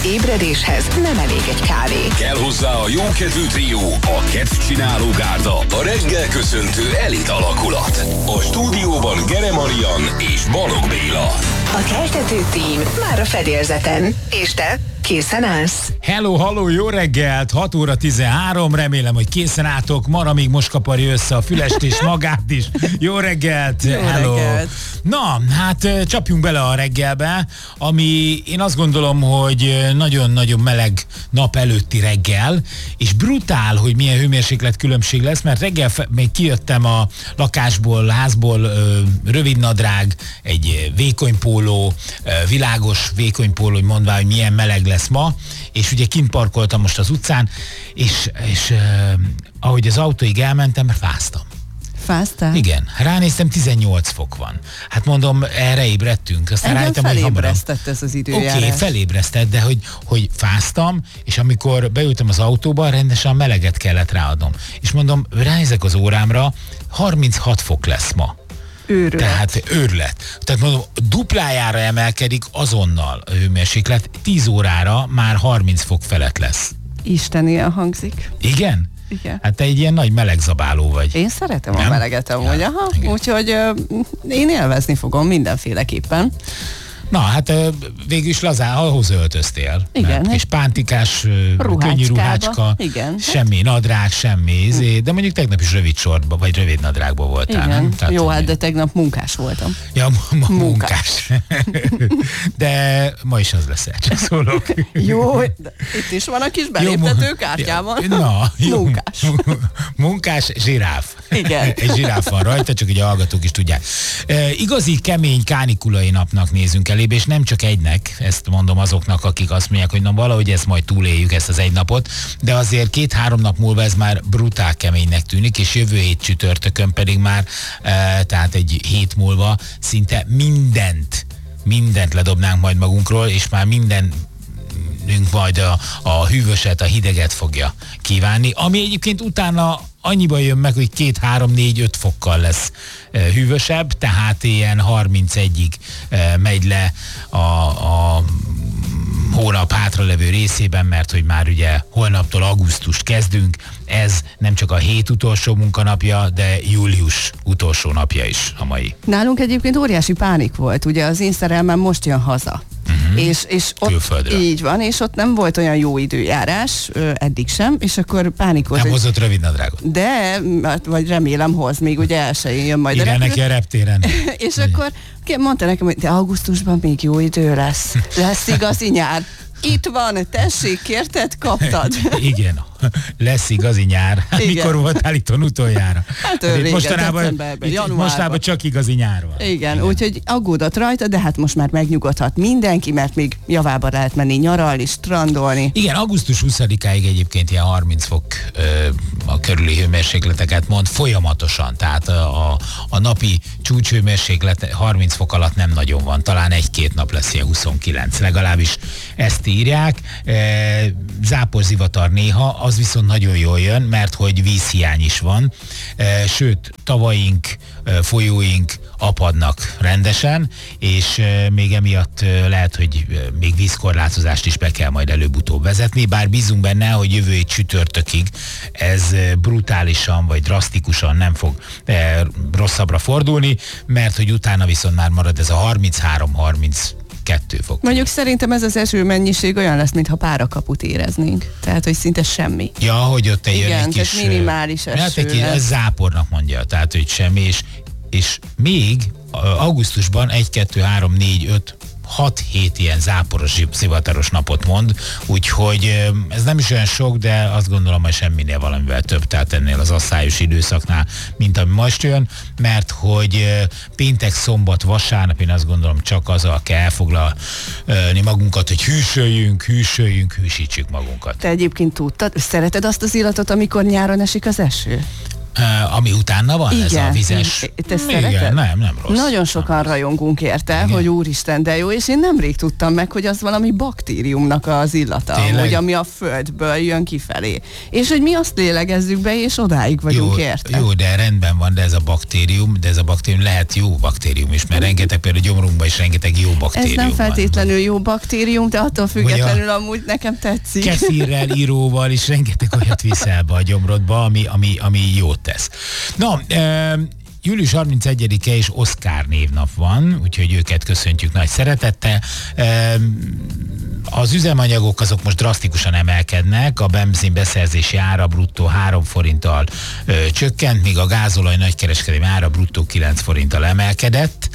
ébredéshez nem elég egy kávé. Kell hozzá a jókedvű trió, a kedvcsináló gárda, a reggel köszöntő elit alakulat. A stúdióban Gere Marian és Balogh Béla. A keltető tím már a fedélzeten. És te? Készen állsz? Hello, jó reggelt, 6 óra 13, remélem, hogy készen álltok, Mara még most kaparja össze a fülest és magát is. Jó reggelt, jó hello. Reggelt. Na, hát csapjunk bele a reggelbe, ami én azt gondolom, hogy nagyon-nagyon meleg nap előtti reggel, és brutál, hogy milyen hőmérséklet különbség lesz, mert reggel még kijöttem a lakásból, házból, rövidnadrág, egy vékony póló, világos vékony póló, hogy mondvá, hogy milyen meleg lesz ma, és ugye kint parkoltam most az utcán, és ahogy az autóig elmentem, fáztam. Fáztál? Igen, ránéztem, 18 fok van. Hát mondom, erre ébredtünk. Aztán rájöttem, hogy felébresztett ez az időjárás. Oké, felébresztett, de hogy fáztam, és amikor beültem az autóba, rendesen meleget kellett ráadnom. És mondom, ránézek az órámra, 36 fok lesz ma. Őrület. Tehát őrület. Tehát mondom, duplájára emelkedik azonnal a hőmérséklet, 10 órára már 30 fok felett lesz. Isten, ilyen hangzik. Igen? Igen. Hát te egy ilyen nagy melegzabáló vagy. Én szeretem nem? A meleget amúgy, Ja, úgyhogy én élvezni fogom mindenféleképpen. Na, hát végül is lazán, ahhoz öltöztél. Igen. És pántikás, Ruhácskába. könnyű ruhácska, igen. semmi nadrág, semmi, de mondjuk tegnap is rövid sortba, vagy rövid nadrágba voltál, Igen. nem? Tehát, jó, hát de tegnap munkás voltam. Ja, munkás. De ma is az leszel, csak szólok. Jó, de itt is van a kis beléptető kártyában. Na, jó. Munkás. Munkás zsiráf. Igen. Egy zsiráf van rajta, csak hogy a hallgatók is tudják. Igazi kemény kánikulai napnak nézünk elébe, és nem csak egynek, ezt mondom azoknak, akik azt mondják, hogy na valahogy ezt majd túléljük, ezt az egy napot, de azért 2-3 nap múlva ez már brutál keménynek tűnik, és jövő hét csütörtökön pedig már, tehát egy hét múlva szinte mindent ledobnánk majd magunkról, és már mindenünk majd a hűvöset, a hideget fogja kívánni, ami egyébként utána annyiba jön meg, hogy 2-3-4-5 fokkal lesz hűvösebb, tehát ilyen 31-ig megy le a hónap hátralevő részében, mert hogy már ugye holnaptól augusztust kezdünk, ez nem csak a hét utolsó munkanapja, de július utolsó napja is a mai. Nálunk egyébként óriási pánik volt, ugye az én szerelmem most jön haza. És ott külföldről. Így van, és ott nem volt olyan jó időjárás, eddig sem, és akkor pánik volt. Nem hozott rövid nadrágot. De, vagy remélem hoz, még ugye elsőjén jön majd írja neki a reptéren. És akkor mondta nekem, hogy de augusztusban még jó idő lesz. Lesz igazi nyár. Itt van, tessék, kérted, kaptad. Igen, lesz igazi nyár. Igen. Mikor voltál itthon utoljára? Hát régen, mostanában januárban. csak igazi nyár van. Igen, úgyhogy aggódott rajta, de hát most már megnyugodhat mindenki, mert még javába lehet menni nyaralni, strandolni. Igen, augusztus 20-áig egyébként ilyen 30 fok a körüli hőmérsékleteket mond folyamatosan, tehát a napi csúcshőmérséklet 30 fok alatt nem nagyon van, talán 1-2 nap lesz ilyen 29, legalábbis ezt írják. Zápor zivatar néha, az viszont nagyon jól jön, mert hogy vízhiány is van, sőt, tavaink, folyóink apadnak rendesen, és még emiatt lehet, hogy még vízkorlátozást is be kell majd előbb-utóbb vezetni, bár bízunk benne, hogy jövő hét csütörtökig ez brutálisan vagy drasztikusan nem fog rosszabbra fordulni, mert hogy utána viszont már marad ez a 33-32 fok. Mondjuk szerintem ez az eső mennyiség olyan lesz, mintha párakaput éreznénk. Tehát, hogy szinte semmi. Ja, hogy ott igen, egy kis... minimális eső hát ez zápornak mondja, tehát, hogy semmi, és még augusztusban 1, 2, 3, 4, 5, 6-7 ilyen záporos, szivataros napot mond, úgyhogy ez nem is olyan sok, de azt gondolom, hogy semminél valamivel több, tehát ennél az asszályos időszaknál, mint ami most jön, mert hogy péntek, szombat, vasárnap, én azt gondolom, csak azzal kell elfoglalni magunkat, hogy hűsítsük magunkat. Te egyébként tudtad, szereted azt az illatot, amikor nyáron esik az eső? Ami utána van, igen. ez a vizes. Te szereted? Igen, nem rossz. Nagyon sokan rajongunk érte, igen. hogy úristen, de jó, és én nemrég tudtam meg, hogy az valami baktériumnak az illata, hogy ami a földből jön kifelé. És hogy mi azt lélegezzük be, és odáig vagyunk érte. Jó, de rendben van, de ez a baktérium lehet jó baktérium is, mert rengeteg, például a gyomrunkban is rengeteg jó baktérium van. Ez nem feltétlenül jó baktérium, de attól függetlenül amúgy nekem tetszik. Kefirrel, íróval is rengeteg olyat viszel be a gyomrodba, ami jót tesz. Na, július 31-e és Oscar névnap van, úgyhogy őket köszöntjük nagy szeretettel. Az üzemanyagok azok most drasztikusan emelkednek, a benzin beszerzési ára bruttó 3 forinttal csökkent, míg a gázolaj nagykereskedelmi ára bruttó 9 forinttal emelkedett.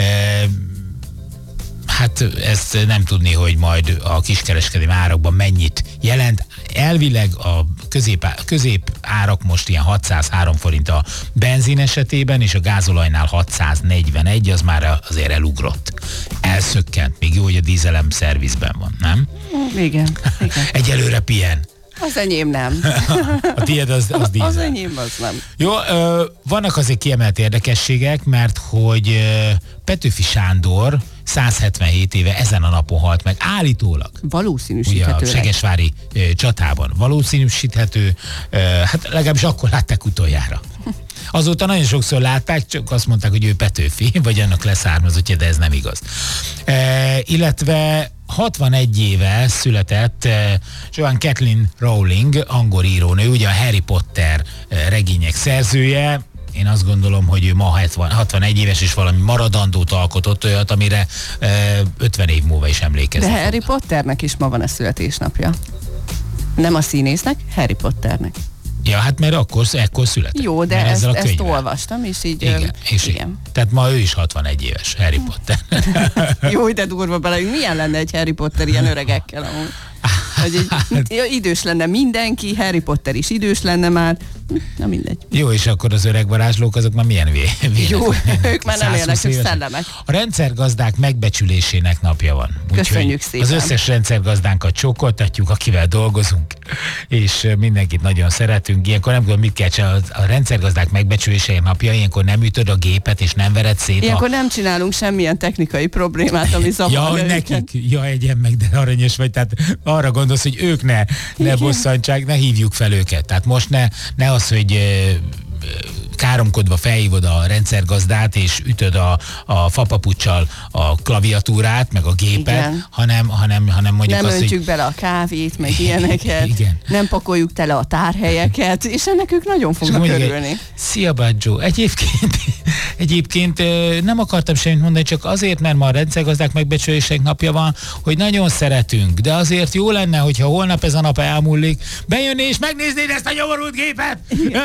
Hát ezt nem tudni, hogy majd a kiskereskedelmi árakban mennyit jelent. Elvileg a közép árak most ilyen 603 forint a benzin esetében, és a gázolajnál 641, az már azért elugrott. Elszökkent, még jó, hogy a dízelem szervizben van, nem? Igen. Egyelőre pihen. Az enyém nem. A tiéd az dízel. Az enyém az nem. Jó, vannak azért kiemelt érdekességek, mert hogy Petőfi Sándor 177 éve ezen a napon halt meg, állítólag. Valószínűsíthetőleg. Ugye a Segesvári csatában valószínűsíthető, hát legalábbis akkor látták utoljára. Azóta nagyon sokszor látták, csak azt mondták, hogy ő Petőfi, vagy annak leszármazottja, de ez nem igaz. Illetve 61 éve született Joanne Kathleen Rowling, angol írónő, ugye a Harry Potter regények szerzője. Én azt gondolom, hogy ő ma 61 éves, és valami maradandót alkotott, olyat, amire 50 év múlva is emlékezni. De Harry Potternek is ma van a születésnapja. Nem a színésznek, Harry Potternek. Ja, hát mert ekkor született. Jó, de ezt olvastam, és így... Igen. Tehát ma ő is 61 éves, Harry Potter. Jó, de durva bele, hogy milyen lenne egy Harry Potter ilyen öregekkel amúgy. Hogy idős lenne mindenki, Harry Potter is idős lenne már, na mindegy. Jó, és akkor az öreg varázslók, azok már milyen Jó, ők már nem élnek, ők szellemek. A rendszergazdák megbecsülésének napja van. Köszönjük szépen. Az összes rendszergazdánkat csókoltatjuk, akivel dolgozunk, és mindenkit nagyon szeretünk. Ilyenkor nem tudom, mit kell csinálni. A rendszergazdák megbecsülésének napja, ilyenkor nem ütöd a gépet, és nem vered szét. Ilyenkor nem csinálunk semmilyen technikai problémát, ami zavarja nekik, egyen meg, de aranyos vagy, tehát arra gondolsz, hogy ők ne bosszantsák, ne hívjuk fel őket. Tehát most ne az, hogy káromkodva felhívod a rendszergazdát, és ütöd a fapapuccsal a klaviatúrát, meg a gépet, hanem mondjuk nem azt, öntjük bele a kávét, meg ilyeneket, igen. Nem pakoljuk tele a tárhelyeket, és ennek ők nagyon fognak örülni. Szia, Bágyó! Egyébként nem akartam semmit mondani, csak azért, mert ma a rendszergazdák megbecsülések napja van, hogy nagyon szeretünk, de azért jó lenne, hogyha holnap ez a nap elmúlik, bejönni és megnéznéd ezt a nyomorult gépet!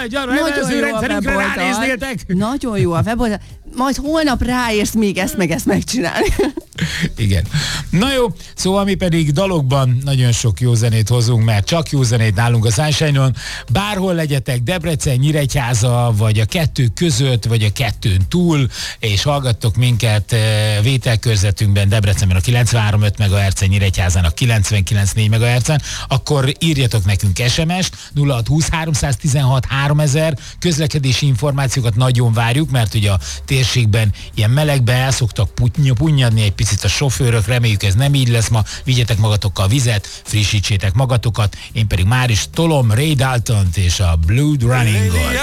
Nagyon jó a weboldal. Majd holnap ráérsz még ezt meg ezt megcsinálni. Igen. Na jó, szóval mi pedig dalokban nagyon sok jó zenét hozunk, mert csak jó zenét nálunk a Sunshine-on. Bárhol legyetek, Debrecen, Nyíregyháza, vagy a kettő között, vagy a kettőn túl, és hallgattok minket vételkörzetünkben Debrecenben a 93.5 MHz-en, Nyíregyházán a 99.4 MHz-en, akkor írjatok nekünk SMS-t 0620 316 3000, közlekedési információkat nagyon várjuk, mert ugye a térségben ilyen melegben el szoktak punnyadni egy picit a sofőrök, reméljük ez nem így lesz ma, vigyetek magatokkal vizet, frissítsétek magatokat, én pedig már is tolom Ray Daltont és a Blood Running-ot.